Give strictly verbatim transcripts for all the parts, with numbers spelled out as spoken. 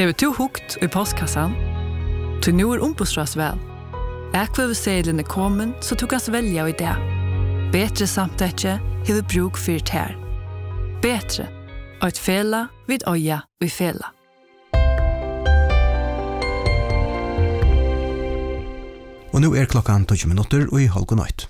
Hever to hukt i postkassan? Til nu er ombostras vel. Ekvevesedlen er kommen, så tog han velja i det. Betre samtetje hever bruk fyrt her. Betre, og et fela vid øya og i fela. Og nu er klokkan tolv minutter og i halv god natt.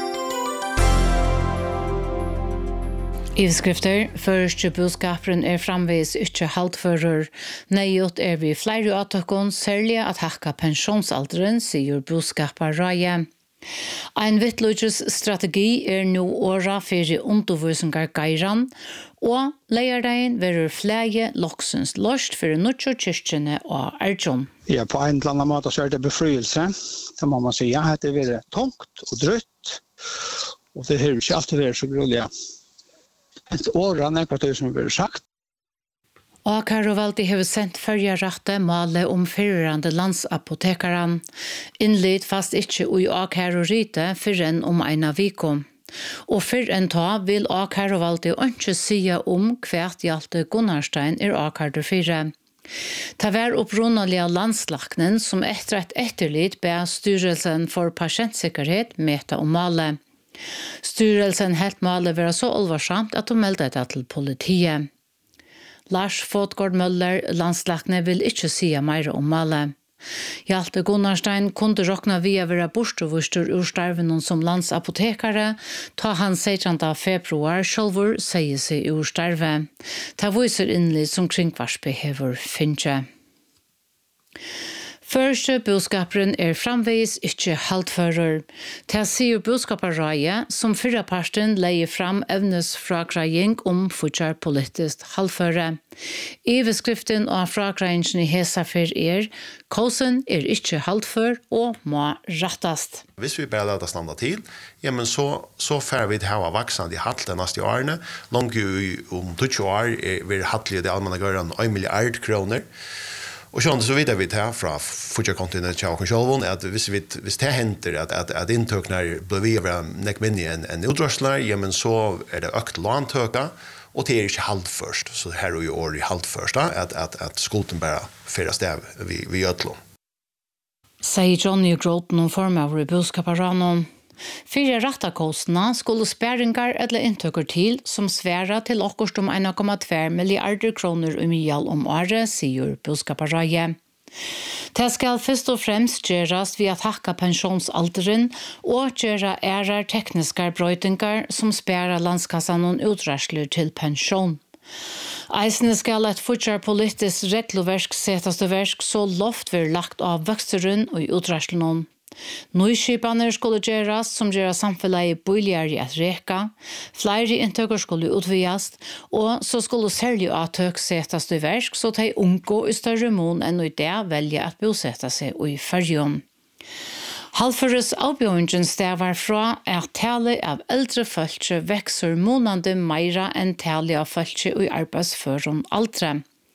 Ivskrifter, første budskaperen er framvis ikke halvfører. Nøyot er vi flere avtøkken, særlig at hakka pensjonsalderen, sier budskaper Raje. En vittløyges strategi er nå åra for undervisninger geiran, og leierdeien verer flere loksens løst for nødtjør kyrkjene og Erjon. Ja, på en eller annen måte så er det befrielse. Det må man si, ja, det er veldig tungt og drøtt, og det er ikke alltid vært så grulig. Et årene er hva det som blir sagt. Og Karovaldi har sendt følgerrette male om fyrrande landsapotekeren. Innlid fast ikke ui Akaro rite fyrren om eina viko. Og fyrren ta vil Karovaldi ikke sia om hvert Hjalte Gunnarstein er Akarder fyrre. Det var opprunnelig landslagnen som etter et etterlid be styrelsen for pasientsikkerhet meta om male. Styrelsen helt male var så alvarsamt at de meldte det til politiet. Lars Fotgård Møller, landslagene, vil ikke si mer om male. Hjalte Gunnarstein kunne råkna via være borstovuster ur starven som landsapotekare, ta han sekstende februar sjølvor sier seg ur starve. Ta viser innlig som kringvarspe hever finne. Første budskaperen er framvis ikke halvfører. Til sier budskaperraie som fyrre parten leier fram evnes frakraying om fortsatt politisk halvføre. Iveskriften av frakrayingen i Hesafer er «Kosen er ikke halvfør og må rettast». Hvis vi bare lader standa til, ja, men så, så får vi til å ha vaksende i hattene neste årene. Langt om tjue år er vi hattelig det allmenne gøren en milliard kroner. Og sånn så videre vi til fra Fudja-kontinent til Åkensjolvån, at hvis, vi, hvis det henter at, at, at inntøkene blir vi over nek minne enn en utrørsler, ja, men så er det økt låntøka, og det er ikke halvførst, så her er jo år i halvførst, at, at, at skulden bare fører sted vi, vi gjødler. Sier Johnny Groten om formen i budskaparanen. Fyra rattakostna skulle sperringar eller inntøkker til som sværa til okkurst om en komma två milliarder kroner i mial om året, sier budskaparaie. Det skal først og fremst gjøres ved at hakka pensjonsalderen og gjøre ærer tekniske brøytingar som spærer landskassan og utræsler til pensjon. Eisene skal et fortsatt politisk regloversk setas til versk så loft vil lagt av vøksteren og utræsler. Nøyskipene skulle gjøres som gjør samfunnet boligere i et reka, flere inntøkker skulle utvides, og så skulle særlig avtøk settes til versk, så de unge i større mån enn i det velger at bosette seg i Førjøen. Halvføres avbjørningen stever fra at tallet av eldre følge vekser månande meira enn tallet av følge i arbeidsføren aldre.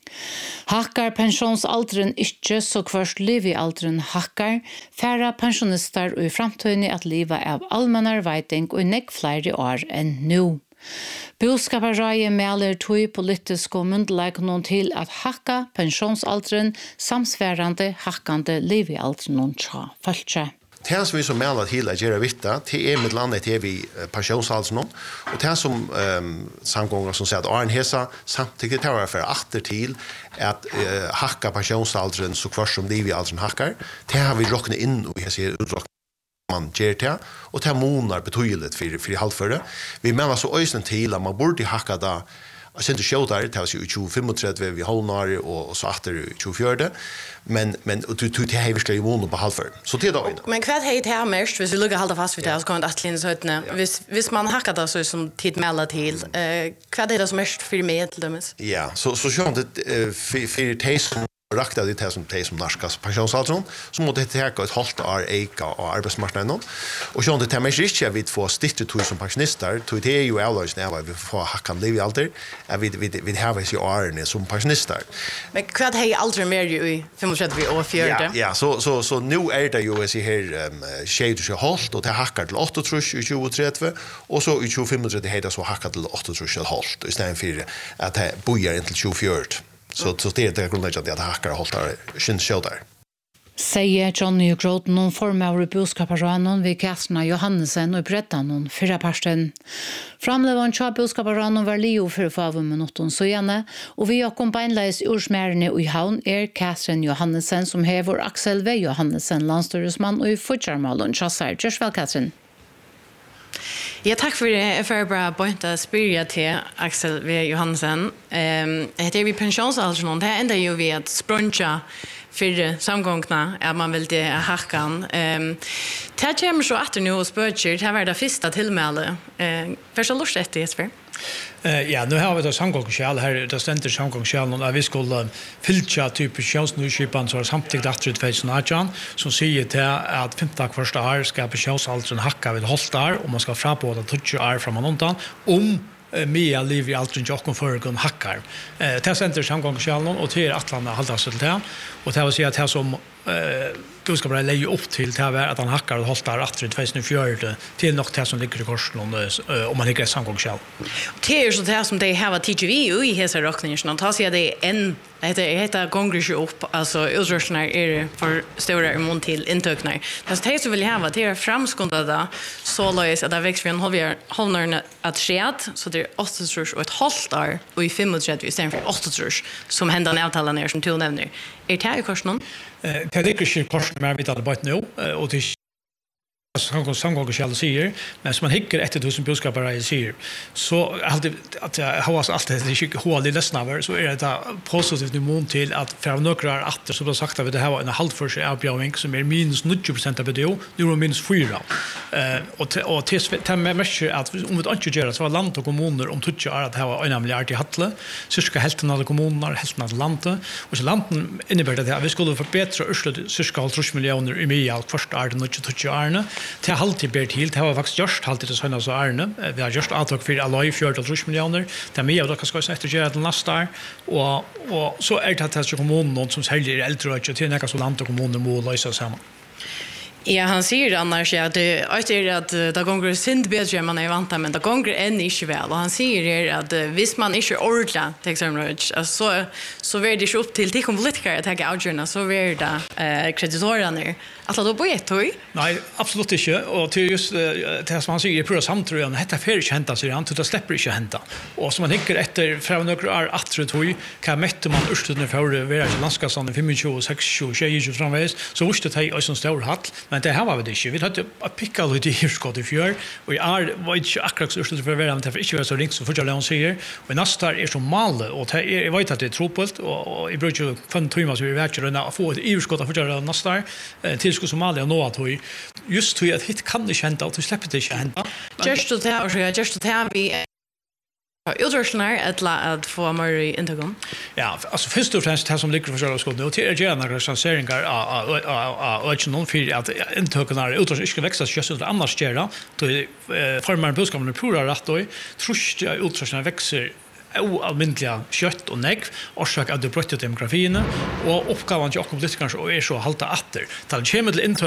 Hakkar pensjonsalderen ikke så kvørst liv i alderen hakkar, færre pensjonister og i fremtiden at livet av allmennar veiting og nekk flere år enn nå. Budskaperraie melder tog politisk og myndelag noen til at hakka pensjonsalderen samsværende hakkande liv i alderen noen tja følge. Det som vi som melder til å gjøre vitta, det er med landet til vi pensjonsalderen, og det som um, samgånger som sier at Arne Hesa samtidig tar vi for atter til at uh, hakka pensjonsalderen så kvart som liv i alderen hakkar, det har vi råknet inn og jeg sier utråknet man gjør det, og det måner betydelig for, for halvføre. Vi mener så øyne til at man burde hakka da Jeg synes ikke der, det var jo tjue femogtredve ved Holnare og så atter tjue fjørde, men, men du tog til heverskelig immun på halvfør. Så til da. Men hva er det her mest, hvis vi lukker halda fast ved det, så kommer det atlinn søttene. Hvis, hvis man hakker det så som tid melder til, uh, hva er det som mest for meg til dømes? Ja, så, så skjønner det, uh, for, for de som rakta det som de som narskas pensjonsalderen, så måtte det teka et halvt år eika av arbeidsmarknaden. Og skjønner det, men ikke vi får stittet tog som pensjonister, tog det er jo avløsende av at vi får hakkan liv i alder, at vi, vi, vi har oss i årene som pensjonister. Men hva er det aldri mer jo i femogtredve og fjørde? Ja, ja så, så, så nå er det jo jeg sier her um, tjue halvt, og det hakkar til åtte trus i tjue tredve, og så i tjue femogtredve er det så hakkar til åtte trus i halvt, i stedet for at det bojer inntil tjue fjørde. Så, så det är det grundläggande att hackar och håller skyndskjøt där. Säger Johnny Groten om formar i boskaparanon vid Kastrina Johannesen och Breddanon förra parsten. Framlevan tja boskaparanon var lio för fem minuter så gärna och vi har kombinleis ursmärne i havn är Kastrina Johannesen som hever Axel V. Johannesen landstyrelsman och i Futjarmalon chassar. Just väl Katrin. Ja, tack för det. För bra pointa spyrja till Axel V. Johannesen. Ehm, det är vi pensionsåldern det enda ju vi att spruncha för samgångna är man väl det hackan. Ehm, det kommer så att nu och spöker. Det var det första tillmäle. Ehm, för så lust efter Jesper. Uh, ja, nu har vi det samgångskjell her, det stender samgångskjell, og vi skulle fylltja type kjønsnudskipan som har samtidig datter i tjugo arton, som sier til at femte første år skal kjønsalderen hakka ved holtar, og man skal frabåda tjugo år framan undan, om mye liv i alderen jokken foregår hackar. Eh, det stender samgångskjell, og til atlanda halda seg til det, og til å si at det som eh, du skal bare leie opp til til at han hackar og holdt der atter i tjugo fjorton til nok det som ligger i korsen om man ligger i samgångskjell. Det er så det som de har tidlig vi i hese råkningen, og ta seg at det er en Det heter gånger sig upp, alltså utrustningar är för stora immun till intökningar. Det är så vill jag ha, det är framskundade så löjs att det växer vi en halvår halvnörna att ske, så det är åtta trus och ett halvt år och i femogtrettio istället för åtta trus som händer när avtalen är som du nämner. Är det här i korsen? Det ligger inte i korsen men vi tar det bara nu, och det som samgångskjell sier, men som man hikker etter tusen budskapere sier, så alltid, at jeg har alltid, det er ikke hål i lesnaver, så er det positivt immun til at for noen er atter, som det har sagt at det her var en halvførsig avbjøring, som er minus nittio prosent av B D O, nå er det minus fyra. Uh, og til, og til, til med merker at om vi ikke gjør det, så var land og kommuner om tjugo år at det var en milliard i hattle, cirka helten av kommuner, helten av landet, og så landen innebærer det at vi skulle forbedre Ørslet cirka halvtreds millioner i mye av første år, den tjugo årene, det har alltid vært til, det har faktisk gjort alltid til sønne og ærene. Vi har gjort avtak for Alloy fjorton millioner, det er mye av dere skal etter gjøre den neste år, og, og så er det til kommunen som selger eldre og til noen som land og kommuner må løse sammen. Ja, han säger annars att det är att det gånger synd bättre man är vant men det gånger än inte väl och han säger att visst man inte ordla till exempel så så är det ju upp till till politiker att ta avgörande så är det eh kreditorerna att då på ett toy. Nej, absolut inte och till just det som han säger på samtrön detta för inte hända så han det släpper inte hända. Och som man hickar efter från några är att toy kan mätte man urstudna för det vara landskapsand tjugofem sextio tjugo framväs så måste det ha en stor hall. Men det här var vi det inte. Vi hade att picka lite i skott i fjör. Och jag var inte akkurat så ursäkt för att vara, men det är inte så ringt som första Leon säger. Och nästa är som mal. Och jag vet att det är tropult. Och jag brukar ju fem timmar så vi vet att få ett urskott av första nästa till Somalia och nå att vi just tror att hit kan det hända och du släpper det inte hända. Just to tell, just to tell vi utrustningar att få mer i integon. Ja, alltså först och främst det som ligger för själva skolan och till är gärna recenseringar av och någon för att integonar utrustningar ska växa just under annars gärna då formar budskapen pura rätt då trust utrustningar växer oalmindliga kött och negg orsak av det brötte demografierna och uppgavan till politikerna är så halta atter. Tal kommer till